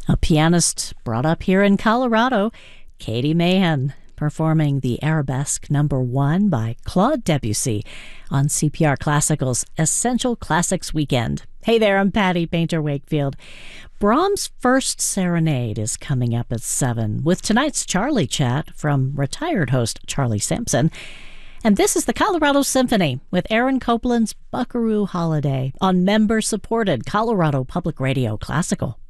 A pianist brought up here in Colorado, Katie Mahan, performing the Arabesque No. 1 by Claude Debussy on CPR Classical's Essential Classics Weekend. Hey there, I'm Patty Painter Wakefield. Brahms' First Serenade is coming up at 7 with tonight's Charlie Chat from retired host Charlie Sampson. And this is the Colorado Symphony with Aaron Copland's Buckaroo Holiday on member-supported Colorado Public Radio Classical.